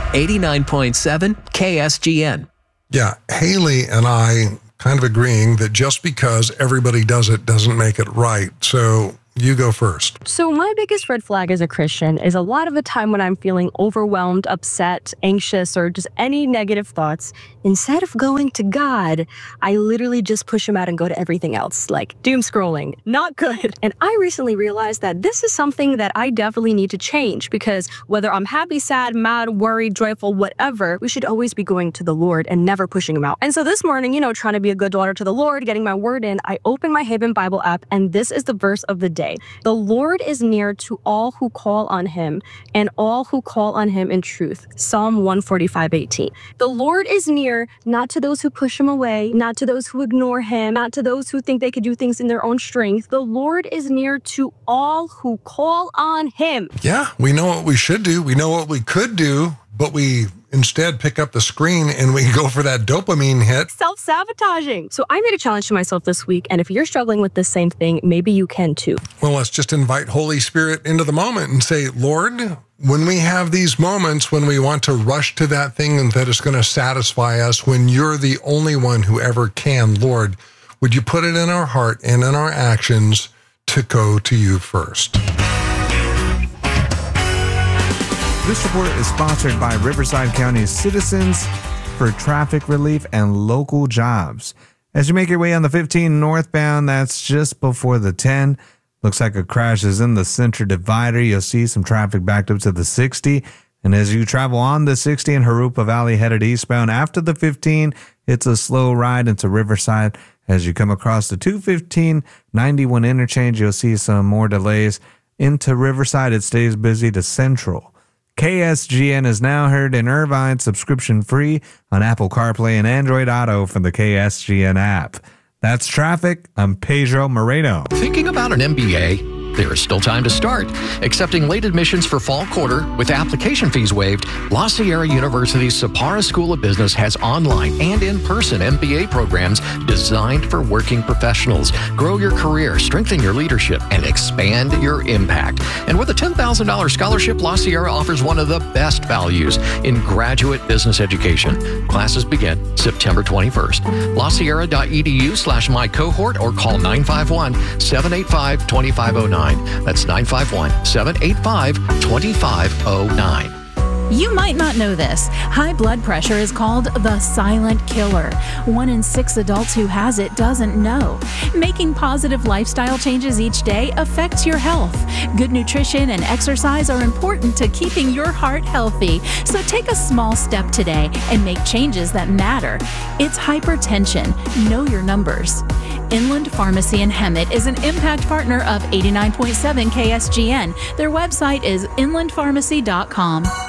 89.7 KSGN. Yeah, Haley and I kind of agreeing that just because everybody does it doesn't make it right. So you go first. So my biggest red flag as a Christian is a lot of the time when I'm feeling overwhelmed, upset, anxious, or just any negative thoughts, instead of going to God, I literally just push him out and go to everything else, like doom scrolling. Not good. And I recently realized that this is something that I definitely need to change, because whether I'm happy, sad, mad, worried, joyful, whatever, we should always be going to the Lord and never pushing him out. And so this morning, trying to be a good daughter to the Lord, getting my word in, I opened my Haven Bible app, and this is the verse of the day. The Lord is near to all who call on him, and all who call on him in truth. Psalm 145:18. The Lord is near, not to those who push him away, not to those who ignore him, not to those who think they could do things in their own strength. The Lord is near to all who call on him. Yeah, we know what we should do. We know what we could do, but we instead pick up the screen and we go for that dopamine hit. Self-sabotaging. So I made a challenge to myself this week, and if you're struggling with the same thing, maybe you can too. Well, let's just invite Holy Spirit into the moment and say, Lord, when we have these moments when we want to rush to that thing that is going to satisfy us, when you're the only one who ever can, Lord, would you put it in our heart and in our actions to go to you first? This report is sponsored by Riverside County Citizens for Traffic Relief and Local Jobs. As you make your way on the 15 northbound, that's just before the 10. Looks like a crash is in the center divider. You'll see some traffic backed up to the 60. And as you travel on the 60 in Jurupa Valley headed eastbound after the 15, it's a slow ride into Riverside. As you come across the 215-91 interchange, you'll see some more delays. Into Riverside, it stays busy to Central. KSGN is now heard in Irvine, subscription free on Apple CarPlay and Android Auto from the KSGN app. That's traffic. I'm Pedro Moreno. Thinking about an MBA? There is still time to start. Accepting late admissions for fall quarter with application fees waived, La Sierra University's Sapara School of Business has online and in-person MBA programs designed for working professionals. Grow your career, strengthen your leadership, and expand your impact. And with a $10,000 scholarship, La Sierra offers one of the best values in graduate business education. Classes begin September 21st. LaSierra.edu/mycohort or call 951-785-2509. That's 951-785-2509. You might not know this. High blood pressure is called the silent killer. 1 in 6 adults who has it doesn't know. Making positive lifestyle changes each day affects your health. Good nutrition and exercise are important to keeping your heart healthy. So take a small step today and make changes that matter. It's hypertension. Know your numbers. Inland Pharmacy in Hemet is an impact partner of 89.7 KSGN. Their website is inlandpharmacy.com.